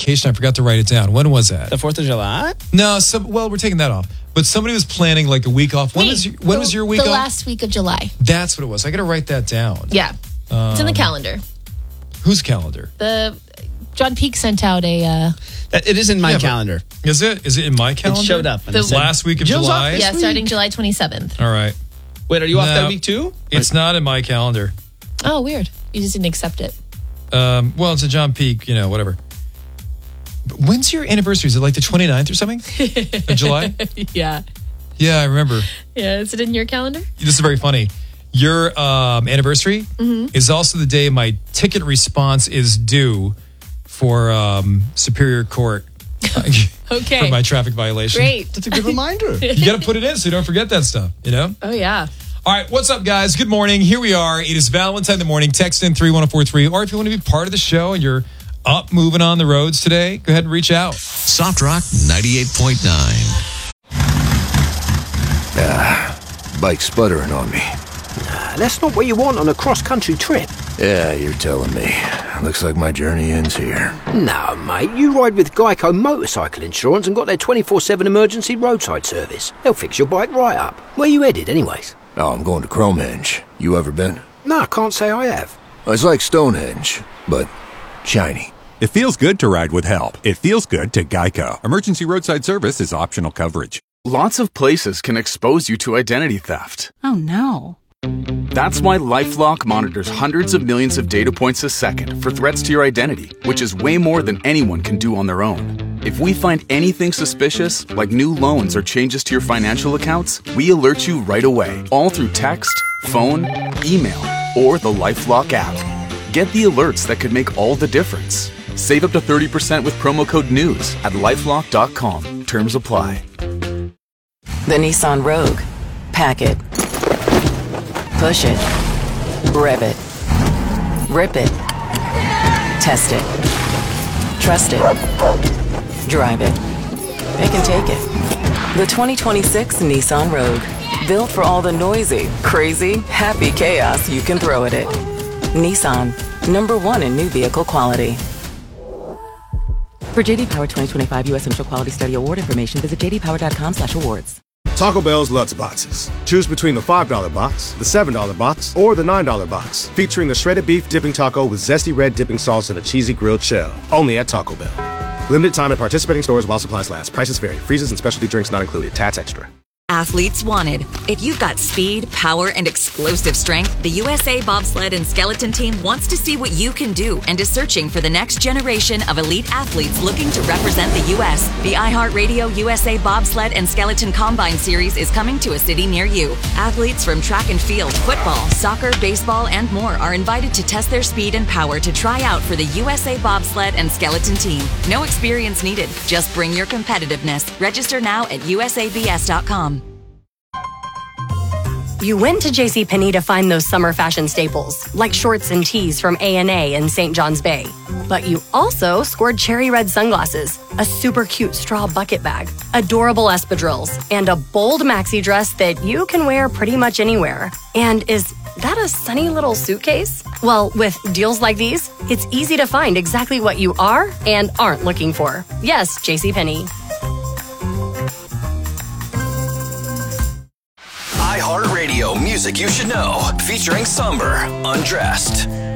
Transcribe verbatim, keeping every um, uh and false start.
vacation. I forgot to write it down. When was that? The fourth of July? No, some, well, we're taking that off. But somebody was planning like a week off. When, Me. was, your, when the, was your week the off? The last week of July. That's what it was. I got to write that down. Yeah. Um, it's in the calendar. Whose calendar? The John Peak sent out a... Uh, that, it is in my yeah, calendar. Is it? Is it in my calendar? It showed up. The last week of Jill's July? yeah, week. starting July twenty-seventh. All right. Wait, are you off no, that week too? It's not in my calendar. Oh, weird. You just didn't accept it. Um, well, it's a John Peak, you know, whatever. But when's your anniversary? Is it like the twenty-ninth or something? Of July? Yeah. Yeah, I remember. Yeah, is it in your calendar? This is very funny. Your um, anniversary mm-hmm. is also the day my ticket response is due for um, Superior Court. Okay. For my traffic violation. Great. That's a good reminder. You got to put it in so you don't forget that stuff, you know? Oh, yeah. All right, what's up, guys? Good morning. Here we are. It is Valentine in the morning. Text in three one zero four three. Or if you want to be part of the show and you're up moving on the roads today, go ahead and reach out. Soft Rock ninety-eight point nine. Ah, bike sputtering on me. Nah, that's not what you want on a cross-country trip. Yeah, you're telling me. Looks like my journey ends here. No, mate, you ride with Geico Motorcycle Insurance and got their twenty-four seven emergency roadside service. They'll fix your bike right up. Where you headed, anyways? Oh, I'm going to Cromehenge. You ever been? No, I can't say I have. It's like Stonehenge, but shiny. It feels good to ride with help. It feels good to Geico. Emergency roadside service is optional coverage. Lots of places can expose you to identity theft. Oh, no. That's why LifeLock monitors hundreds of millions of data points a second for threats to your identity, which is way more than anyone can do on their own. If we find anything suspicious, like new loans or changes to your financial accounts, we alert you right away, all through text, phone, email, or the LifeLock app. Get the alerts that could make all the difference. Save up to thirty percent with promo code NEWS at lifelock dot com. Terms apply. The Nissan Rogue. Pack it. Push it. Rev it. Rip it. Test it. Trust it. Drive it. They can take it. The twenty twenty-six Nissan Rogue. Built for all the noisy, crazy, happy chaos you can throw at it. Nissan. Number one in new vehicle quality. For J D Power twenty twenty-five U S Initial Quality Study Award information, visit j d power dot com slash awards. Taco Bell's Lutz Boxes. Choose between the five dollar box, the seven dollar box, or the nine dollar box, featuring the shredded beef dipping taco with zesty red dipping sauce and a cheesy grilled shell. Only at Taco Bell. Limited time at participating stores while supplies last. Prices vary. Freezes and specialty drinks not included. Tats extra. Athletes wanted. If you've got speed, power, and explosive strength, the U S A Bobsled and Skeleton Team wants to see what you can do and is searching for the next generation of elite athletes looking to represent the U S The iHeartRadio U S A Bobsled and Skeleton Combine Series is coming to a city near you. Athletes from track and field, football, soccer, baseball, and more are invited to test their speed and power to try out for the U S A Bobsled and Skeleton Team. No experience needed. Just bring your competitiveness. Register now at u s a b s dot com. You went to JCPenney to find those summer fashion staples, like shorts and tees from A and A in Saint John's Bay. But you also scored cherry red sunglasses, a super cute straw bucket bag, adorable espadrilles, and a bold maxi dress that you can wear pretty much anywhere. And is that a sunny little suitcase? Well, with deals like these, it's easy to find exactly what you are and aren't looking for. Yes, JCPenney. iHeartRadio music you should know, featuring Somber, Undressed.